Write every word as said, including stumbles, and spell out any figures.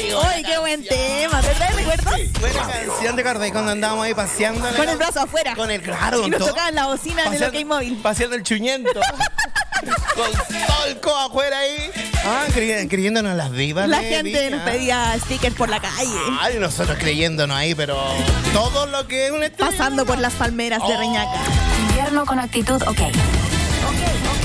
¡Ay, qué buen tema! ¿Verdad? ¿Recuerdas? Sí, buena canción, ¿te acordás? Cuando andábamos ahí paseando. Con el brazo afuera. Con el, claro. Y nos todo, tocaban la bocina en el OK Móvil. Paseando el chuñento. Con todo el codo afuera ahí. Ah, crey- creyéndonos las divas. La de gente Viña. nos pedía stickers por la calle. Ay, nosotros creyéndonos ahí, pero todo lo que es un estrella. Pasando por las palmeras de Oh. Reñaca. Invierno con actitud, ok. Ok, ok.